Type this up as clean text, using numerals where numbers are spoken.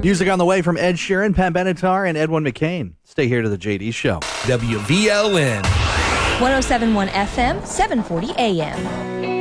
Music on the way from Ed Sheeran, Pat Benatar, and Edwin McCain. Stay here to the JD Show. WVLN. 107.1 FM, 740 AM.